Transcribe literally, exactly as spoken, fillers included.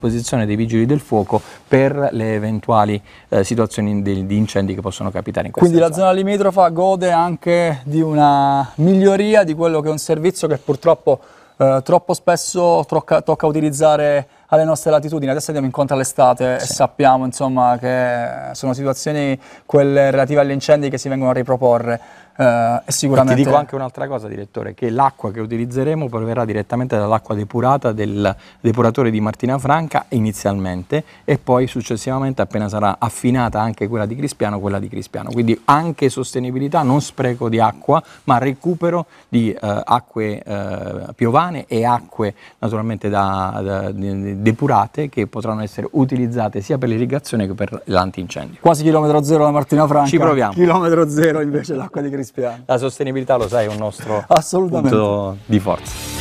disposizione dei vigili del fuoco per le eventuali eh, situazioni di, di incendi che possono capitare in questa Quindi la zona. zona limitrofa gode anche di una miglioria di quello che è un servizio che purtroppo eh, troppo spesso tocca, tocca utilizzare alle nostre latitudini. Adesso andiamo incontro all'estate Sì. e sappiamo insomma che sono situazioni quelle relative agli incendi che si vengono a riproporre. Uh, e sicuramente... E ti dico anche un'altra cosa, direttore, che l'acqua che utilizzeremo proverrà direttamente dall'acqua depurata del depuratore di Martina Franca inizialmente, e poi successivamente, appena sarà affinata anche quella di Crispiano, quella di Crispiano. Quindi anche sostenibilità, non spreco di acqua, ma recupero di uh, acque uh, piovane e acque naturalmente da, da, di, depurate, che potranno essere utilizzate sia per l'irrigazione che per l'antincendio. Quasi chilometro zero da Martina Franca. Ci proviamo. Chilometro zero invece l'acqua di Crispiano. La sostenibilità, lo sai, è un nostro Assolutamente. punto di forza.